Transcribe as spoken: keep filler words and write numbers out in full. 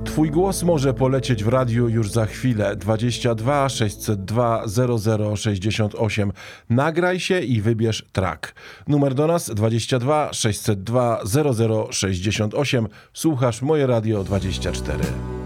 Twój głos może polecieć w radiu już za chwilę. dwadzieścia dwa sześćset dwa zero zero sześćdziesiąt osiem. Nagraj się i wybierz track. Numer do nas dwadzieścia dwa sześćset dwa zero zero sześćdziesiąt osiem. Słuchasz Moje Radio dwadzieścia cztery.